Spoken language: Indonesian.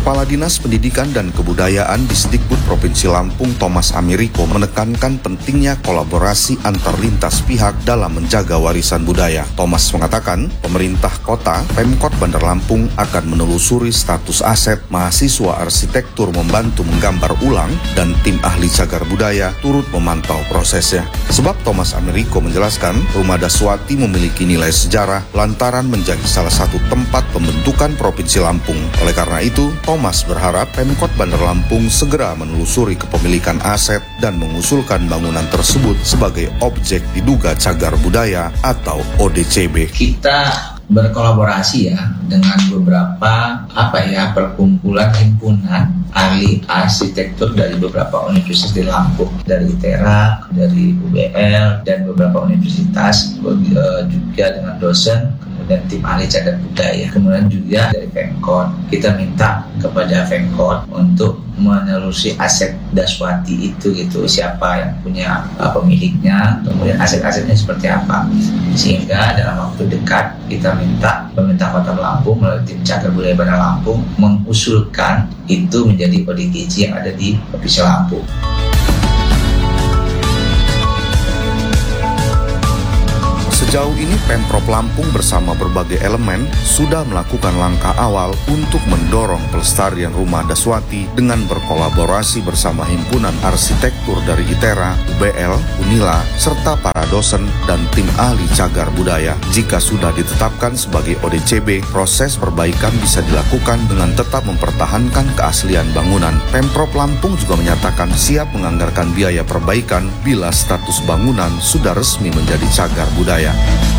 Kepala Dinas Pendidikan dan Kebudayaan Disdikbud Provinsi Lampung Thomas Ameriko menekankan pentingnya kolaborasi antar lintas pihak dalam menjaga warisan budaya. Thomas mengatakan, pemerintah kota, Pemkot Bandar Lampung akan menelusuri status aset mahasiswa arsitektur membantu menggambar ulang dan tim ahli cagar budaya turut memantau prosesnya. Sebab Thomas Ameriko menjelaskan, Rumah Daswati memiliki nilai sejarah lantaran menjadi salah satu tempat pembentukan Provinsi Lampung. Oleh karena itu, Thomas berharap Pemkot Bandar Lampung segera menelusuri kepemilikan aset dan mengusulkan bangunan tersebut sebagai objek diduga cagar budaya atau ODCB. Kita berkolaborasi ya dengan beberapa perkumpulan himpunan ahli arsitektur dari beberapa universitas di Lampung, dari ITERA, dari UBL dan beberapa universitas, juga dengan dosen, kemudian tim ahli cagar budaya, kemudian juga dari Pemkot. Kita minta kepada Pemkot untuk menelusuri aset Daswati itu siapa yang punya pemiliknya, kemudian aset-asetnya seperti apa, sehingga dalam waktu dekat kita minta pemerintah Kota Lampung melalui tim cagar budaya Bandar Lampung mengusulkan itu menjadi ODGJ yang ada di Provinsi Lampung. Sejauh ini Pemprov Lampung bersama berbagai elemen sudah melakukan langkah awal untuk mendorong pelestarian Rumah Daswati dengan berkolaborasi bersama himpunan arsitektur dari ITERA, UBL, UNILA, serta para dosen dan tim ahli cagar budaya. Jika sudah ditetapkan sebagai ODCB, proses perbaikan bisa dilakukan dengan tetap mempertahankan keaslian bangunan. Pemprov Lampung juga menyatakan siap menganggarkan biaya perbaikan bila status bangunan sudah resmi menjadi cagar budaya.